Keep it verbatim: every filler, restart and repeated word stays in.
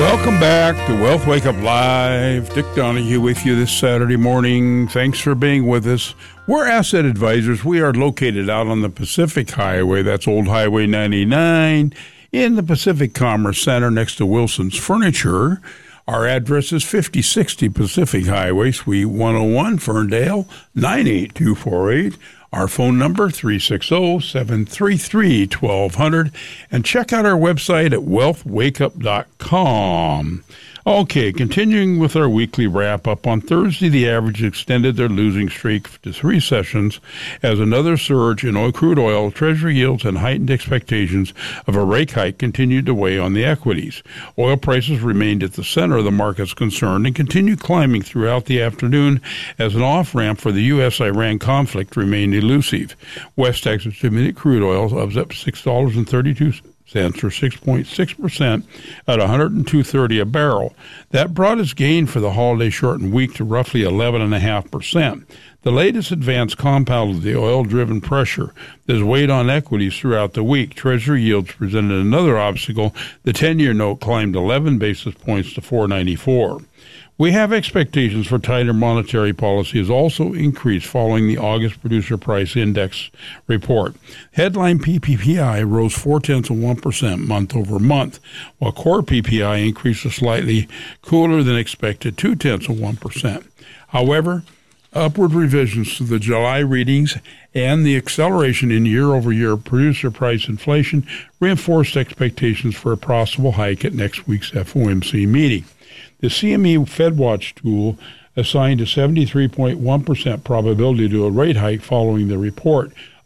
Welcome back to Wealth Wake Up Live. Dick Donahue with you this Saturday morning. Thanks for being with us. We're Asset Advisors. We are located out on the Pacific Highway. That's Old Highway ninety-nine in the Pacific Commerce Center next to Wilson's Furniture. Our address is fifty sixty Pacific Highway, Suite one oh one, Ferndale, nine eight two four eight. Our phone number, three six zero, seven three three, one two zero zero. And check out our website at wealth wake up dot com. Okay, continuing with our weekly wrap-up. On Thursday, the average extended their losing streak to three sessions as another surge in oil, crude oil, treasury yields, and heightened expectations of a rate hike continued to weigh on the equities. Oil prices remained at the center of the market's concern and continued climbing throughout the afternoon as an off-ramp for the U S Iran conflict remained elusive. West Texas Intermediate crude oil was up six dollars and thirty-two cents or six point six percent at one hundred two dollars and thirty cents a barrel. That brought its gain for the holiday shortened week to roughly eleven point five percent. The latest advance compounded the oil-driven pressure that has weighed on equities throughout the week. Treasury yields presented another obstacle. The ten-year note climbed eleven basis points to four ninety-four. We have expectations for tighter monetary policy has also increased following the August Producer Price Index report. Headline P P P I rose four-tenths of one percent month over month, while core P P I increased a slightly cooler than expected two-tenths of one percent. However, upward revisions to the July readings and the acceleration in year-over-year producer price inflation reinforced expectations for a possible hike at next week's F O M C meeting. The C M E FedWatch tool assigned a seventy-three point one percent probability to a rate hike following the report,